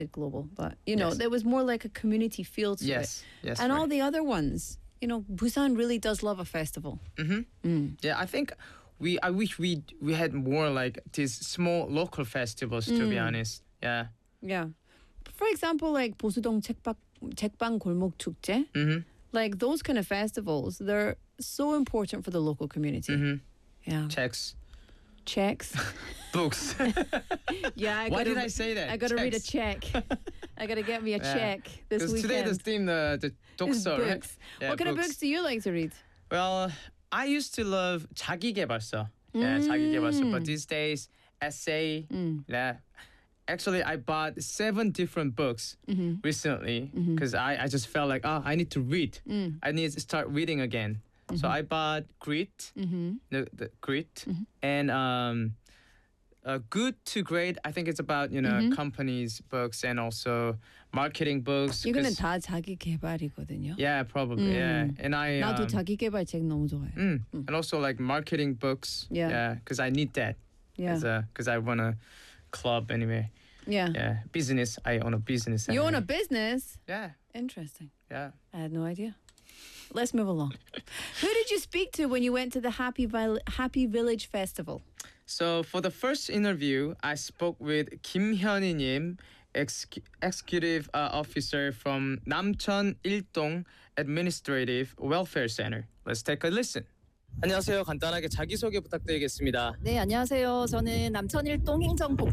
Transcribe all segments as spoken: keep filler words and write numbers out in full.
global, but you know, Yes. there was more like a community feel to Yes, it. yes, and all right. the other ones, you know, Busan really does love a festival. Mm-hmm. Mm. Yeah, I think we. I wish we we had more like these small local festivals. To be Mm. honest, yeah. Yeah. For example, like 보수동 책방 책방 골목 축제, Mm-hmm. like those kind of festivals, they're so important for the local community. Mm-hmm. Yeah. Checks, Checks. books. Yeah. I Why gotta, did I say that? I gotta read a Checks. check. I gotta get me a Yeah. check this Because weekend. today the theme the the Is 독서, right? books. Yeah, What kind of books do you like to read? Well, I used to love 자기계발서. Yeah, 자기계발서. But Mm. these days, essay. Mm. Yeah. Actually, I bought seven different books Mm-hmm. recently because I, I just felt like, oh, I need to read. Mm. I need to start reading again. So I bought Grit, Mm-hmm. the, the Grit, Mhm. and um, uh, Good to Great. I think it's about, you know, Mhm. companies' books and also marketing books. 이거는 'cause- 다 자기 개발이거든요. Yeah, probably. 음. Yeah. And I. 나도 um, 자기 개발 책 너무 좋아해. Mm. Mm. And also like marketing books. Yeah. Yeah, because I need that. Yeah. Because I run a club anyway. Yeah. Yeah. Business. I own a business. You own a anyway. business? Yeah. Interesting. Yeah. I had no idea. Let's move along. Who did you speak to when you went to the Happy Vil- Happy Village Festival? So for the first interview, I spoke with Kim Hyunhee-님, ex- executive uh, officer from Namcheon Ildong Administrative Welfare Center. Let's take a listen. 안녕하세요. 간단하게 자기소개 부탁드리겠습니다. 네, 안녕하세요. 저는 남천일동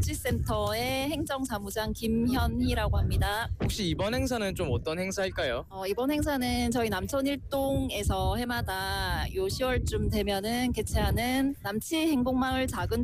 행정복지센터의 행정사무장 김현희라고 합니다. 혹시 이번 행사는 좀 어떤 행사일까요? 어, 이번 행사는 저희 남천일동에서 해마다 요 시월쯤 되면은 개최하는 남치 행복마을 작은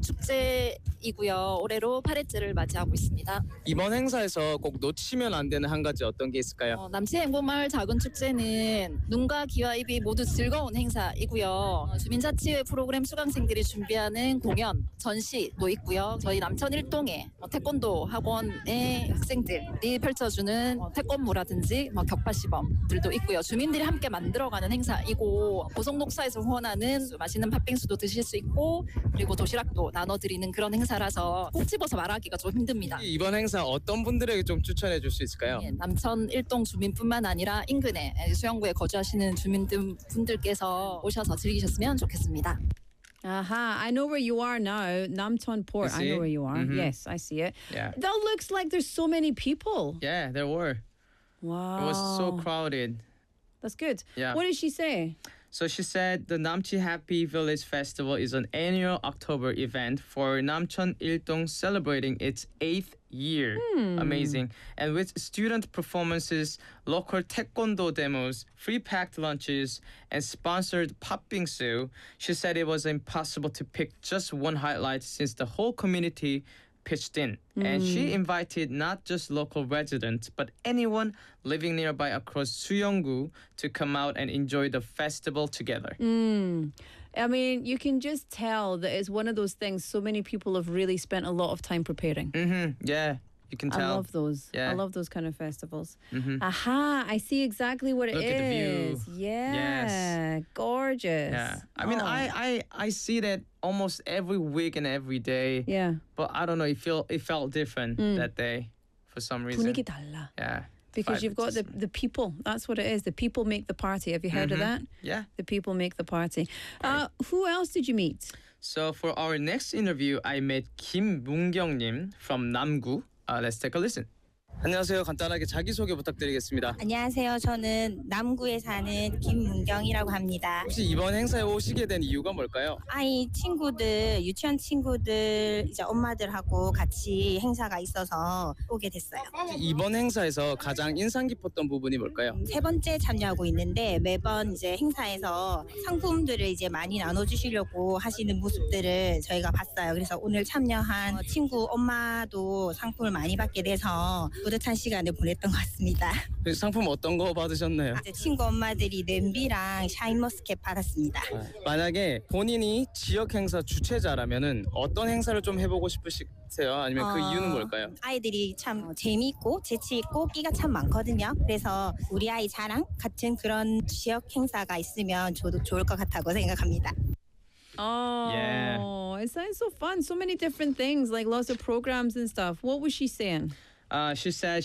축제이고요. 올해로 팔 회째를 맞이하고 있습니다. 이번 행사에서 꼭 놓치면 안 되는 한 가지 어떤 게 있을까요? 어, 남치 행복마을 작은 축제는 눈과 귀와 입이 모두 즐거운 행사이고요. 어, 주민자치회 프로그램 수강생들이 준비하는 공연, 전시도 있고요. 저희 남천일동에 어, 태권도 학원의 학생들이 펼쳐주는 어, 태권무라든지 뭐 격파시범들도 있고요. 주민들이 함께 만들어가는 행사이고 고성녹사에서 후원하는 맛있는 팥빙수도 드실 수 있고 그리고 도시락도 나눠드리는 그런 행사라서 꼭 집어서 말하기가 좀 힘듭니다. 이번 행사 어떤 분들에게 좀 추천해 줄 수 있을까요? 예, 남천 일동 주민뿐만 아니라 인근에 수영구에 거주하시는 주민분들께서 오셔서 즐기셨으면 좋겠습니다. Aha, I know where you are now. Namcheon Port. You I see know it? where you are. Mhm. Yes, I see it. Yeah. That looks like there's so many people. Yeah, there were. Wow. It was so crowded. That's good. Yeah. What did she say? So she said the Namche Happy Village Festival is an annual October event for Namcheon Ildong celebrating its eighth year. Amazing. And with student performances, local taekwondo demos, free packed lunches, and sponsored 팥빙수, she said it was impossible to pick just one highlight since the whole community pitched in. And she invited not just local residents, but anyone living nearby across Suyeonggu to come out and enjoy the festival together. Mm. I mean, you can just tell that it's one of those things so many people have really spent a lot of time preparing. Mm-hmm. Yeah, you can I tell. love those. Yeah. I love those kind of festivals. Mhm. Aha, I see exactly what it Look at the is. view. Yeah. Gorgeous. Yeah, I mean, Oh. I, I I see that almost every week and every day. Yeah. But I don't know. It feel it felt different Mm. that day, for some reason. 분위기 달라. Yeah. Because Vibe, you've got it's the, just- the people. That's what it is. The people make the party. Have you heard of Mhm. that? Yeah. The people make the party. Uh, who else did you meet? So for our next interview, I met Kim Moon-kyung-님 from Namgu. Uh, let's take a listen. 안녕하세요. 간단하게 자기소개 부탁드리겠습니다. 안녕하세요. 저는 남구에 사는 김문경이라고 합니다. 혹시 이번 행사에 오시게 된 이유가 뭘까요? 아이 친구들, 유치원 친구들, 이제 엄마들하고 같이 행사가 있어서 오게 됐어요. 이번 행사에서 가장 인상 깊었던 부분이 뭘까요? 세 번째 참여하고 있는데 매번 이제 행사에서 상품들을 이제 많이 나눠주시려고 하시는 모습들을 저희가 봤어요. 그래서 오늘 참여한 친구 엄마도 상품을 많이 받게 돼서 뿌듯한 시간을 보냈던 것 같습니다. 상품 어떤 거 받으셨나요? 이제 친구 엄마들이 냄비랑 샤인머스켓 받았습니다. 만약에 본인이 지역 행사 주최자라면은 어떤 행사를 좀 해보고 싶으세요? 아니면 그 어, 이유는 뭘까요? 아이들이 참 재미있고 재치있고 끼가 참 많거든요. 그래서 우리 아이 자랑 같은 그런 지역 행사가 있으면 저도 좋을 것 같다고 생각합니다. Oh, Yeah. it sounds so fun. So many different things, like lots of programs and stuff. What was she saying? Uh, she said